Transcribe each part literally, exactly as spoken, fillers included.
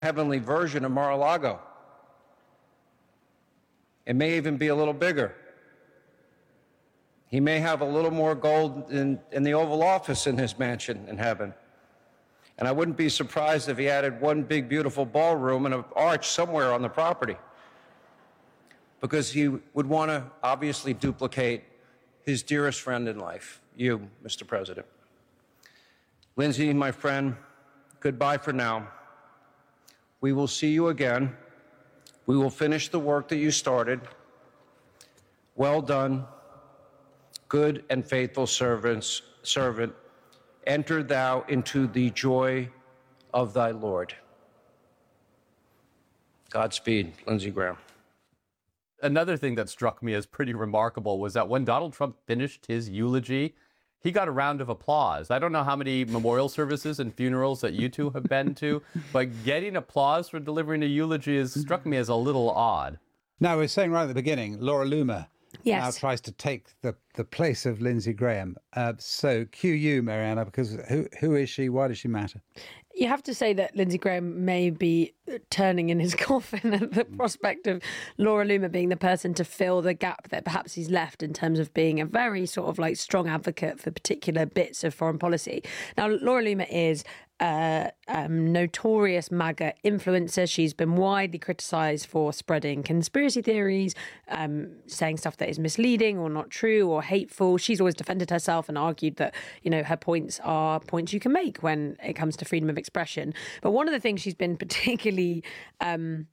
heavenly version of Mar-a-Lago. It may even be a little bigger. He may have a little more gold in, in the Oval Office in his mansion in heaven. And I wouldn't be surprised if he added one big, beautiful ballroom and an arch somewhere on the property, because he would want to obviously duplicate his dearest friend in life, you, Mister President. Lindsey, my friend, goodbye for now. We will see you again. We will finish the work that you started. Well done, good and faithful servants, servant. Enter thou into the joy of thy Lord. Godspeed, Lindsey Graham. Another thing that struck me as pretty remarkable was that when Donald Trump finished his eulogy, he got a round of applause. I don't know how many memorial services and funerals that you two have been to, but getting applause for delivering a eulogy has struck me as a little odd. Now, we were saying right at the beginning, Laura Loomer yes. now tries to take the, the place of Lindsey Graham. Uh, so cue you, Mariana, because who who is she? Why does she matter? You have to say that Lindsey Graham may be turning in his coffin at the prospect of Laura Loomer being the person to fill the gap that perhaps he's left in terms of being a very sort of like strong advocate for particular bits of foreign policy. Now, Laura Loomer is a um, notorious MAGA influencer. She's been widely criticised for spreading conspiracy theories, um, saying stuff that is misleading or not true or hateful. She's always defended herself and argued that, you know, her points are points you can make when it comes to freedom of expression. But one of the things she's been particularly um,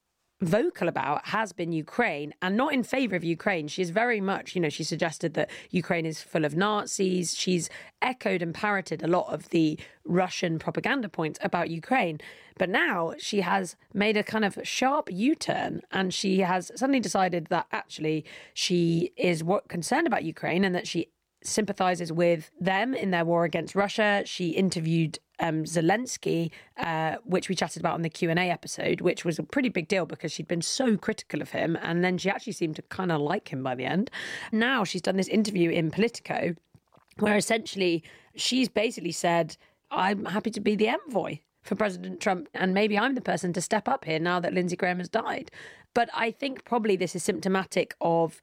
vocal about has been Ukraine, and not in favour of Ukraine. She is very much, you know, she suggested that Ukraine is full of Nazis. She's echoed and parroted a lot of the Russian propaganda points about Ukraine. But now she has made a kind of sharp U-turn, and she has suddenly decided that actually she is what concerned about Ukraine and that she sympathises with them in their war against Russia. She interviewed um, Zelensky, uh, which we chatted about on the Q and A episode, which was a pretty big deal because she'd been so critical of him, and then she actually seemed to kind of like him by the end. Now she's done this interview in Politico where essentially she's basically said, I'm happy to be the envoy for President Trump, and maybe I'm the person to step up here now that Lindsey Graham has died. But I think probably this is symptomatic of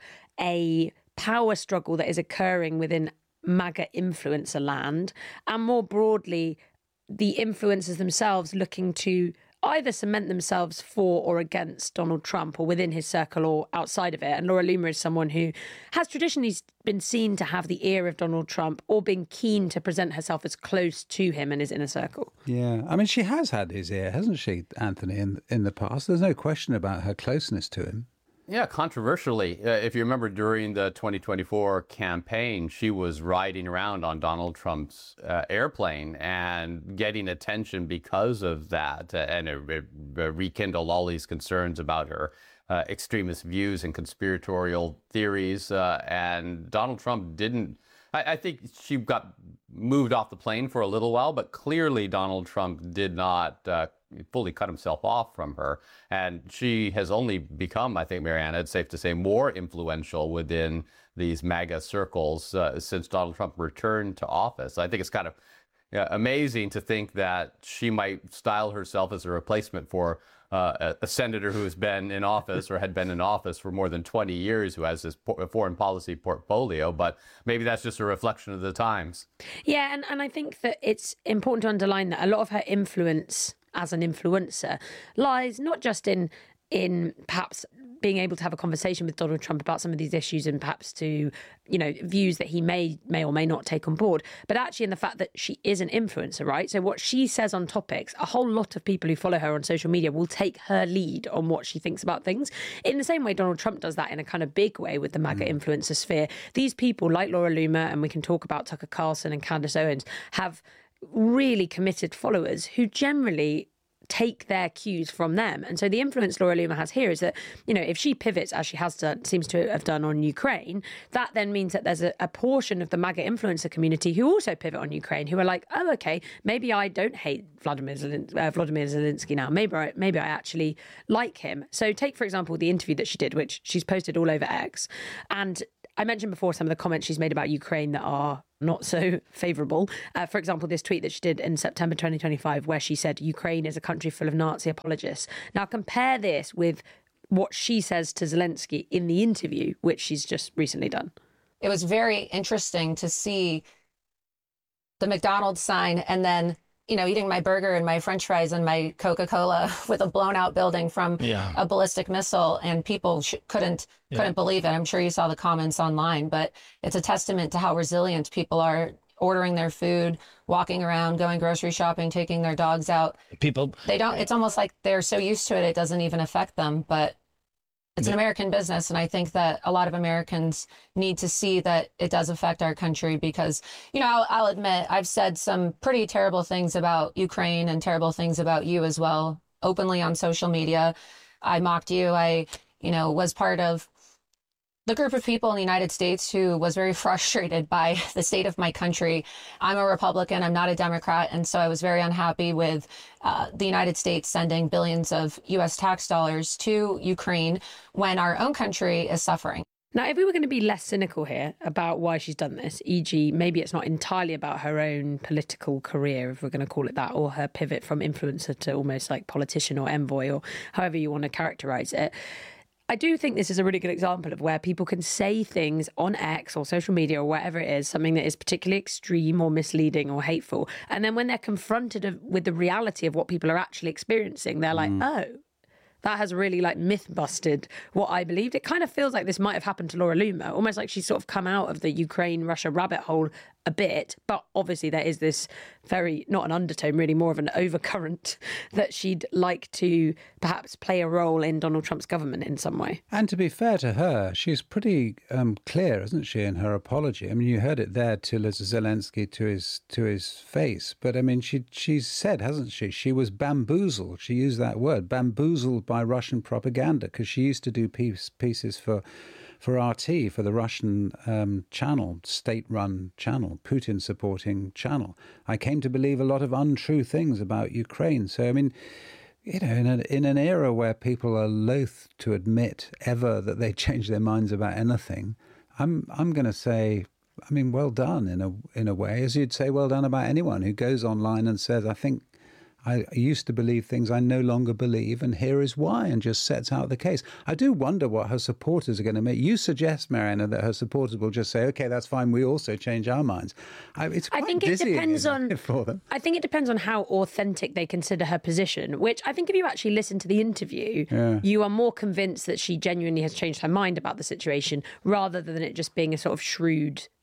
a power struggle that is occurring within MAGA influencer land, and more broadly, the influencers themselves looking to either cement themselves for or against Donald Trump, or within his circle or outside of it. And Laura Loomer is someone who has traditionally been seen to have the ear of Donald Trump, or been keen to present herself as close to him and his inner circle. Yeah, I mean, she has had his ear, hasn't she, Anthony, in, in the past? There's no question about her closeness to him. Yeah, controversially, uh, if you remember during the twenty twenty-four campaign, she was riding around on Donald Trump's uh, airplane and getting attention because of that. Uh, and it, it, it rekindled all these concerns about her uh, extremist views and conspiratorial theories. Uh, and Donald Trump didn't, I, I think she got moved off the plane for a little while, but clearly Donald Trump did not uh, fully cut himself off from her. And she has only become, I think, Mariana, it's safe to say, more influential within these MAGA circles uh, since Donald Trump returned to office. I think it's kind of uh, amazing to think that she might style herself as a replacement for uh, a, a senator who has been in office or had been in office for more than twenty years, who has this po- foreign policy portfolio. But maybe that's just a reflection of the times. Yeah, and, and I think that it's important to underline that a lot of her influence as an influencer lies not just in in perhaps being able to have a conversation with Donald Trump about some of these issues, and perhaps to, you know, views that he may may or may not take on board, but actually in the fact that she is an influencer, right? So what she says on topics, a whole lot of people who follow her on social media will take her lead on what she thinks about things. In the same way Donald Trump does that in a kind of big way with the MAGA mm. influencer sphere. These people like Laura Loomer, and we can talk about Tucker Carlson and Candace Owens, have really committed followers who generally take their cues from them. And so the influence Laura Loomer has here is that, you know, if she pivots, as she has done, seems to have done on Ukraine, that then means that there's a, a portion of the MAGA influencer community who also pivot on Ukraine, who are like, oh, okay, maybe I don't hate Vladimir, Zelensky, uh, Vladimir Zelensky now. Maybe I, maybe I actually like him. So take, for example, the interview that she did, which she's posted all over X. And I mentioned before some of the comments she's made about Ukraine that are not so favourable. Uh, for example, this tweet that she did in September twenty twenty-five, where she said, Ukraine is a country full of Nazi apologists. Now, compare this with what she says to Zelensky in the interview, which she's just recently done. It was very interesting to see the McDonald's sign and then, you know, eating my burger and my French fries and my Coca-Cola with a blown out building from Yeah. a ballistic missile, and people sh- couldn't Yeah. couldn't believe it. I'm sure you saw the comments online, but it's a testament to how resilient people are, ordering their food, walking around, going grocery shopping, taking their dogs out. People, They don't, it's almost like they're so used to it, it doesn't even affect them. But it's an American business. And I think that a lot of Americans need to see that it does affect our country because, you know, I'll, I'll admit I've said some pretty terrible things about Ukraine and terrible things about you as well, openly on social media. I mocked you. I, you know, was part of the group of people in the United States who was very frustrated by the state of my country. I'm a Republican, I'm not a Democrat. And so I was very unhappy with uh, the United States sending billions of U S tax dollars to Ukraine when our own country is suffering. Now, if we were going to be less cynical here about why she's done this, for example, maybe it's not entirely about her own political career, if we're going to call it that, or her pivot from influencer to almost like politician or envoy, or however you want to characterize it. I do think this is a really good example of where people can say things on X or social media or wherever it is, something that is particularly extreme or misleading or hateful. And then when they're confronted with the reality of what people are actually experiencing, they're like, oh, that has really like myth busted what I believed. It kind of feels like this might have happened to Laura Loomer, almost like she's sort of come out of the Ukraine-Russia rabbit hole a bit. But obviously there is this very, not an undertone, really more of an overcurrent that she'd like to perhaps play a role in Donald Trump's government in some way. And to be fair to her, she's pretty um, clear, isn't she, in her apology? I mean, you heard it there to Zelensky to his to his face. But I mean, she she's said, hasn't she? She was bamboozled. She used that word, bamboozled by Russian propaganda, because she used to do piece, pieces for for R T, for the Russian um, channel, state-run channel, Putin-supporting channel. I came to believe a lot of untrue things about Ukraine. So, I mean, you know, in, a, in an era where people are loath to admit ever that they change their minds about anything, I'm I'm going to say, I mean, well done in a in a way, as you'd say well done about anyone who goes online and says, I think I used to believe things I no longer believe, and here is why, and just sets out the case. I do wonder what her supporters are going to make. You suggest, Mariana, that her supporters will just say, okay, that's fine, we also change our minds. I, it's quite I think it dizzying, depends isn't on it, for them. I think it depends on how authentic they consider her position, which I think if you actually listen to the interview, Yeah. you are more convinced that she genuinely has changed her mind about the situation rather than it just being a sort of shrewd